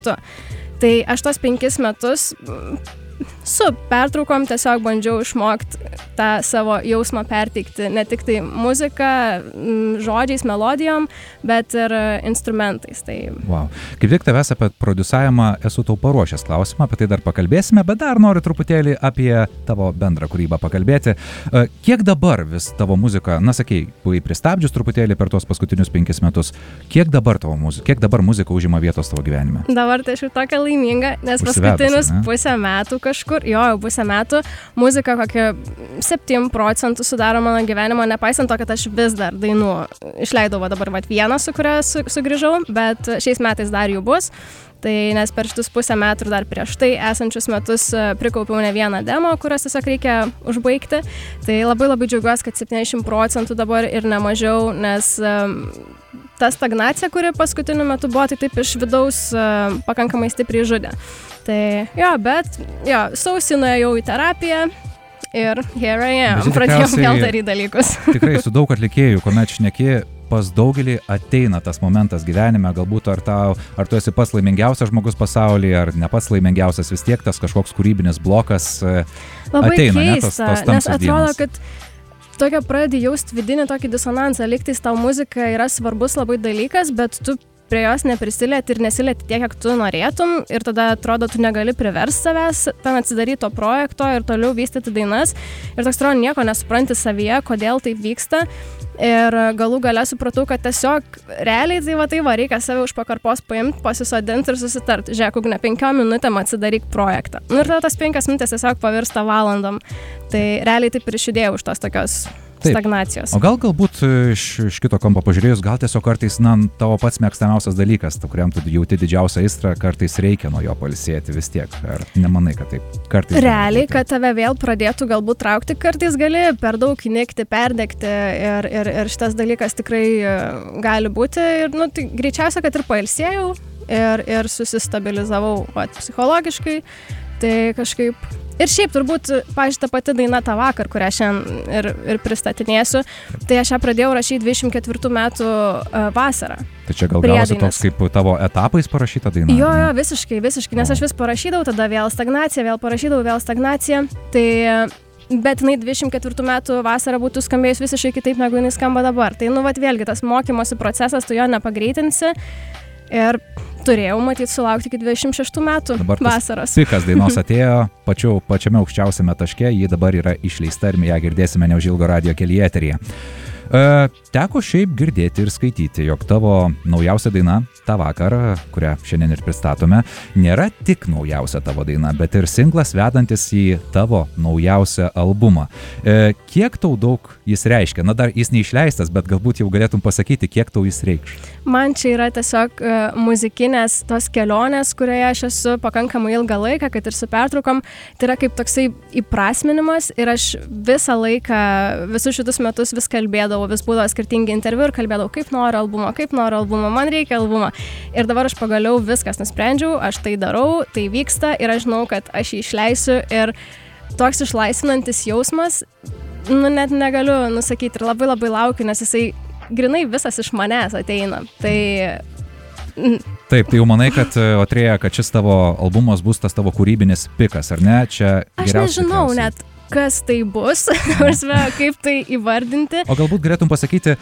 Tai aš tos 5 metus su pertraukom tiesiog bandžiau išmokti tą savo jausmą perteikti, ne tik tai muziką, žodžiais, melodijom, bet ir instrumentais. Tai... Wow. Kaip tik tavęs apie prodiusavimą esu tau paruošęs klausimą, apie tai dar pakalbėsime, bet dar noriu truputėlį apie tavo bendrą kūrybą pakalbėti. Kiek dabar vis tavo muzika, sakei, buvai pristabdžius truputėlį per tuos paskutinius 5 metus, kiek dabar muzika užima vietos tavo gyvenime? Dabar tai aš jau tokia laiminga, nes paskutinius pusę metų kažkur, pusę metų, muzika kokia 7% sudaro mano gyvenimo, nepaisant to, kad aš vis dar dainų išleidau dabar vieną, su kuria sugrįžau, bet šiais metais dar jų bus. Tai nes per šitus pusę metų ir dar prieš tai esančius metus prikaupiau ne vieną demo, kurias tiesiog reikia užbaigti. Tai labai džiaugiuosi, kad 70% dabar ir nemažiau, nes ta stagnacija, kuri paskutiniu metu buvo, tai taip iš vidaus pakankamai stipriai žudė. Tai sausį nuėjau į terapiją ir here I am, pradėjau vėl daryti dalykus. Tikrai su daug atlikėjų, kuomet šneki, pas daugelį ateina tas momentas gyvenime, galbūt ar tu esi pats laimingiausias žmogus pasaulyje, ar ne pats laimingiausias, vis tiek tas kažkoks kūrybinis blokas labai ateina. Labai keista, nes atrodo, kad tokia pradedi jausti vidinį tokį disonansą, lygtais tau muzika yra svarbus labai dalykas, bet tu prie jos neprisilieti ir nesilieti tiek, kiek tu norėtum, ir tada atrodo, tu negali priversti savęs ten atsidaryti to projekto ir toliau vystyti dainas. Ir toks atrodo, nieko nesupranti savyje, kodėl taip vyksta. Ir galų gale supratau, kad tiesiog realiai tai reikia save už pakarpos paimti, pasisodinti ir susitarti. Žiūrėk, Ugne, 5 minutėm atsidaryk projektą. Ir tada tas 5 minutės tiesiog pavirsta valandom. Tai realiai taip ir išjudėjau už tos tokios stagnacijos. O galbūt iš kito kampo pažiūrėjus, gal tiesiog kartais, tavo pats mėgstamiausias dalykas, kuriam tu jauti didžiausią aistrą, kartais reikia nuo jo pailsėti vis tiek. Ar nemanai, kad taip kartais? Realiai, kad tave vėl pradėtų galbūt traukti, kartais gali per daug įnikti, perdegti ir šitas dalykas tikrai gali būti. Ir tai greičiausia, kad ir pailsėjau ir susistabilizavau psichologiškai. Tai kažkaip... Ir šiaip turbūt, pavyzdžiui, ta pati daina Ta vakar, kurią šiandien ir pristatinėsiu, tai aš ją pradėjau rašyti 24 metų vasarą. Tai čia gal gavosi toks kaip tavo etapais parašyta daina? Jo, visiškai, nes aš vis parašydavau, tada vėl stagnacija, vėl parašydavau, vėl stagnacija. Tai... Bet jinai 24 metų vasarą būtų skambėjus visiškai kitaip, negu jinai skamba dabar. Tai, vėlgi, tas mokymosi procesas, tu jo nepagreitinsi. Ir turėjau, sulaukti iki 26 metų vasaros. Pikas dainos atėjo pačiame aukščiausiame taške, ji dabar yra išleista ir ją girdėsime neužilgo radijo kelyje eteryje. Teko šiaip girdėti ir skaityti, jog tavo naujausia daina Ta vakar, kurią šiandien ir pristatome, nėra tik naujausia tavo daina, bet ir singlas vedantis į tavo naujausią albumą. Kiek tau daug jis reiškia? Dar jis neišleistas, bet galbūt jau galėtum pasakyti, kiek tau jis reikš. Man čia yra tiesiog muzikinės tos kelionės, kurioje aš esu pakankamai ilgą laiką, kad ir su pertraukom. Tai yra kaip toksai įprasminimas ir aš visą laiką, visus šitus metus vis kalbėdavau, vis būdavo skirtingi interviu ir kalbėdavau, kaip noriu albumo, man reikia albumo. Ir dabar aš pagaliau viskas nusprendžiau, aš tai darau, tai vyksta ir aš žinau, kad aš jį išleisiu ir toks išlaisvinantis jausmas, net negaliu nusakyti ir labai laukiu, nes jisai grinai visas iš manęs ateina. Taip, tai jau manai, kad Otrėja, kad šis tavo albumas bus tas tavo kūrybinis pikas, ar ne? Čia aš nežinau net, kas tai bus, kaip tai įvardinti. O galbūt galėtum pasakyti,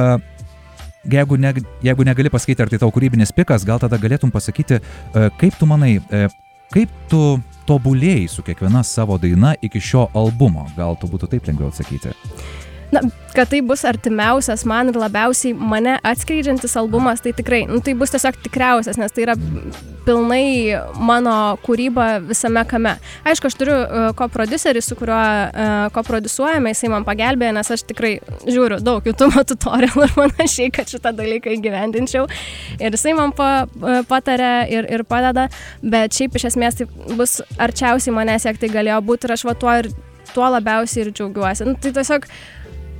jeigu negali pasakyti, ar tai tavo kūrybinis pikas, gal tada galėtum pasakyti, kaip tu manai, kaip tu tobulėjai su kiekviena savo daina iki šio albumo? Gal tu būtų taip lengviau atsakyti? Kad tai bus artimiausias man ir labiausiai mane atskleidžiantis albumas, tai tikrai, tai bus tiesiog tikriausias, nes tai yra pilnai mano kūryba visame kame. Aišku, aš turiu koprodiuserį, su kuriuo koprodiusuojame, jisai man pagelbėjo, nes aš tikrai žiūriu daug YouTube tutorialų ir panašiai, kad šitą dalyką įgyvendinčiau. Ir jisai man patarė ir padeda, bet šiaip iš esmės tai bus arčiausiai manęs, kiek tai galėjo būti, ir aš tuo labiausiai ir džiaugiuosi. Tai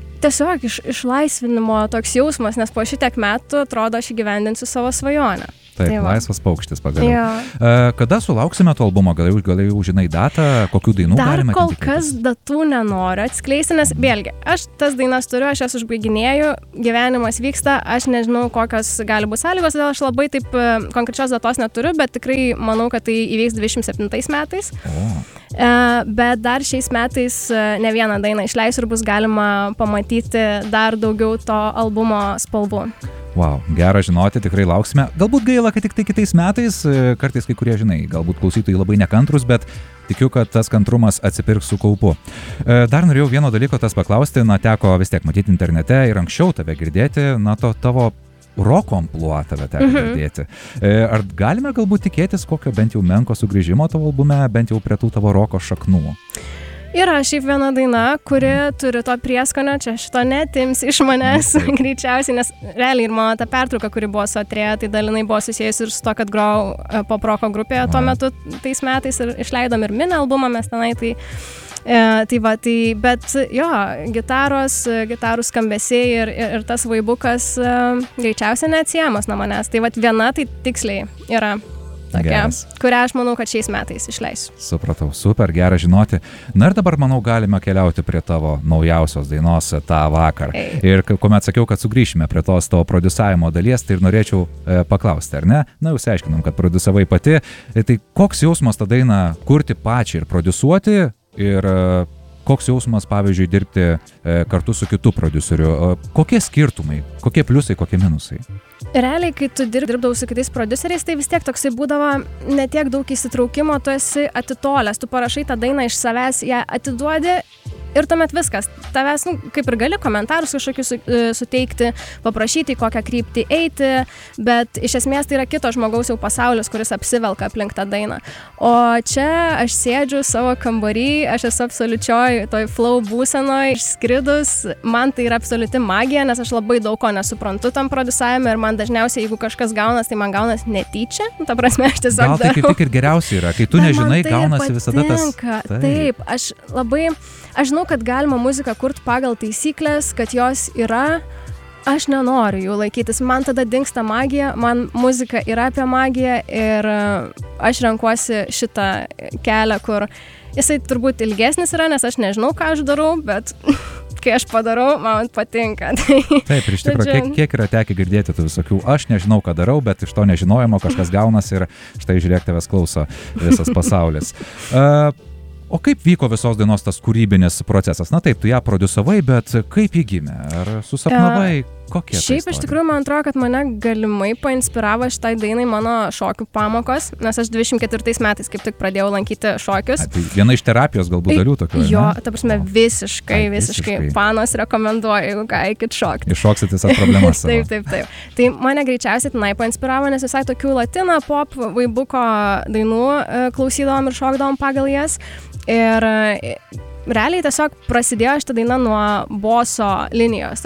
tiesiog išlaisvinimo toks jausmas, nes po šitiek metų atrodo aš įgyvendinsiu savo svajonę. Taip, Tai va. laisvas paukštis pagaliau. Jo. Kada sulauksime to albumo? Gal jau žinai datą, kokių dainų Dar galime kol tikėtis? kas datų nenoriu atskleisti, nes vėlgi, aš tas dainas turiu, aš jas užbaiginėju, gyvenimas vyksta, aš nežinau, kokios gali būti sąlygos, todėl aš labai taip konkrečios datos neturiu, bet tikrai manau, kad tai įvyks 27 metais. Bet dar šiais metais ne vieną dainą išleisiu ir bus galima pamatyti dar daugiau to albumo spalvų. Wow, gera žinoti, tikrai lauksime. Galbūt gaila, kad tik tai kitais metais, kartais kai kurie, žinai, galbūt klausytojai labai nekantrus, bet tikiu, kad tas kantrumas atsipirks su kaupu. Dar norėjau vieno dalyko tas paklausti, teko vis tiek matyti internete ir anksčiau tave girdėti, tavo roko amplua tave teko girdėti. Ar galime galbūt tikėtis kokio bent jau menko sugrįžimo tavo albume, bent jau prie tų tavo roko šaknų? Yra šiaip viena daina, kuri turi to prieskonio, čia šito netims iš manęs greičiausiai, nes realiai ir mano ta pertrauka, kuri buvo su Atrėja, tai dalinai buvo susijęs ir su to, kad grojau pop-roko grupėje tuo metu tais metais ir išleidom ir mini albumą mes tenai, bet jo, gitarų skambesiai ir tas vaibukas greičiausiai neatsiejamas nuo manęs. Tai viena tai tiksliai yra tokia, kurią aš manau, kad šiais metais išleisiu. Supratau, super, gera žinoti. Na ir dabar, manau, galime keliauti prie tavo naujausios dainos tą vakar. Ir kuomet sakiau, kad sugrįšime prie tos tavo prodiusavimo dalies, tai ir norėčiau paklausti, ar ne? Na, jau išsiaiškinom, kad prodiusavai pati. Tai koks jausmas tą dainą kurti pačiai ir prodiusuoti ir koks jausmas, pavyzdžiui, dirbti kartu su kitu prodiuseriu? Kokie skirtumai, kokie pliusai, kokie minusai? Realiai, kai tu dirbdavau su kitais prodiuseriais, tai vis tiek toksai būdavo ne tiek daug įsitraukimo, tu esi atitolęs, tu parašai tą dainą iš savęs, ją atiduodi ir tuomet viskas. Tavęs, kaip ir gali komentarus kažkokius suteikti, paprašyti, kokią kryptį eiti, bet iš esmės tai yra kito žmogaus jau pasaulis, kuris apsivelka aplink tą dainą. O čia aš sėdžiu savo kambarį, aš esu absoliučioj toj flow būsenoj, išskridus, man tai yra absoliuti magija, nes aš labai daug ko nesuprantu tam prodiusavime ir man dažniausiai, jeigu kažkas gaunas, tai man gaunas netyčia. Ta prasme, aš tiesiog gal tai kaip tik ir geriausia yra, kai tu nežinai, gaunasi visada tas. Taip, aš žinau, kad galima muziką kurti pagal taisyklės, kad jos yra, aš nenoriu jų laikytis. Man tada dingsta magija, man muzika yra apie magiją ir aš renkuosi šitą kelią, kur jisai turbūt ilgesnis yra, nes aš nežinau, ką aš darau, bet kai aš padarau, man patinka. Taip, ir iš tikrųjų, kiek yra tekę girdėti tų visokių, aš nežinau, ką darau, bet iš to nežinojimo kažkas gaunas ir štai žiūrėk, tavęs klauso visas pasaulis. O kaip vyko visos dainos tas kūrybinis procesas? Na taip, tu ją prodiusavai, bet kaip ji gimė? Ar susapnavai? Kokia tai Šiaip iš tikrųjų, man atrodo, kad mane galimai painspiravo šitai dainai mano šokių pamokos, nes aš 24 metais kaip tik pradėjau lankyti šokius. Tai viena iš terapijos galbūt dalių tokių, jo, ta prasme, visiškai panos rekomenduoju, jeigu ką, eikit šokti. Iššoksit visas problemas. Taip. Tai mane greičiausiai tenai painspiravo, nes visai tokių latina, pop, vaibuko dainų klausydavom ir šokdavom pagal jas. Ir realiai tiesiog prasidėjo šitą dainą nuo boso linijos.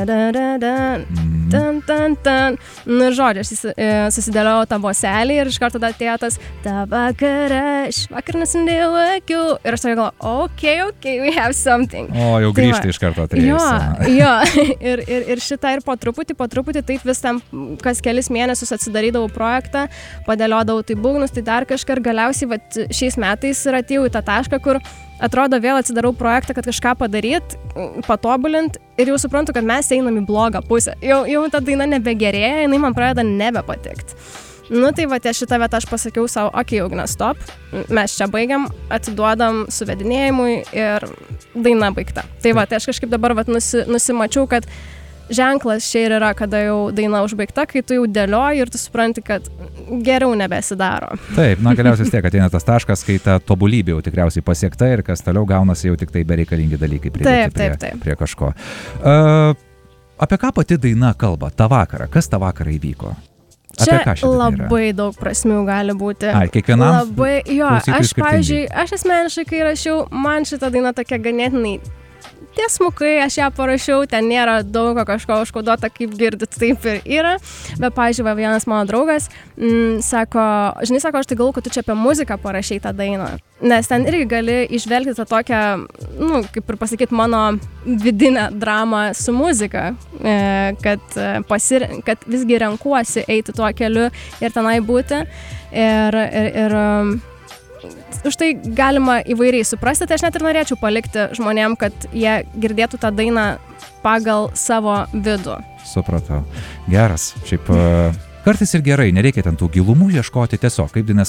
Nu ir žodžiu, aš susidėliau tą boselį ir iš karto tada atėjo tas ta vakara, vakar nesindėjau akių. Ir aš tada galvoju, okay, we have something. O, jau grįžti iš karto Atrėjus. Jo, ir šitą ir po truputį taip vis tam kas kelis mėnesius atsidarydavau projektą, padėliodavau tai būgnus, tai dar kažką ir galiausiai šiais metais ir atėjau į tą tašką, kur atrodo vėl atsidarau projektą, kad kažką padaryt, patobulint ir jau suprantu, kad mes einam į blogą pusę. Jau ta daina nebegerėja, jinai man pradeda nebepatikti. Nu tai šitą vietą aš pasakiau savo, okei, Ugne, stop, mes čia baigiam, atiduodam suvedinėjimui ir daina baigta. Tai tai aš kažkaip dabar nusimačiau, kad ženklas čia ir yra, kada jau daina užbaigta, kai tu jau dėlioji ir tu supranti, kad geriau nebesidaro. Taip, galiausiai tiek ateina tas taškas, kai ta tobulybė jau tikriausiai pasiekta ir kas toliau gaunasi jau tik tai bereikalingi dalykai pridėti prie kažko. Apie ką pati daina kalba tą vakarą? Kas tą vakarą įvyko? Čia labai daug prasmių gali būti. Kiekvienam? Labai, jo, aš pavyzdžiui, aš asmeniškai, kai rašiau, man šita daina tokia ganėtinai tiesmukai aš ją parašiau, ten nėra daug kažko užkoduota, kaip girdit, taip ir yra. Bet, pavyzdžiui, vienas mano draugas sako, žinai, sako, aš tai galvoju, kad tu čia apie muziką parašei tą dainą. Nes ten irgi gali išvelgti tą tokią, kaip ir pasakyti, mano vidinę dramą su muzika, kad visgi renkuosi eiti tuo keliu ir tenai būti. Ir už tai galima įvairiai suprasti, tai aš net ir norėčiau palikti žmonėm, kad jie girdėtų tą dainą pagal savo vidų. Supratau. Geras. Šiaip kartais ir gerai, nereikia ten tų gilumų ieškoti, tiesiog, kaip daina